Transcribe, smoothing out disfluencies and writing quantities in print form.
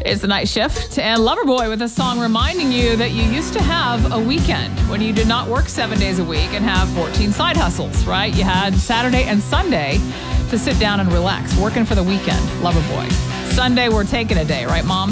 It's the night shift and Loverboy with a song reminding you that you used to have a weekend when you did not work 7 days a week and have 14 side hustles, right? You had Saturday and Sunday to sit down and relax, working for the weekend. Loverboy. Sunday, we're taking a day, right, Mom?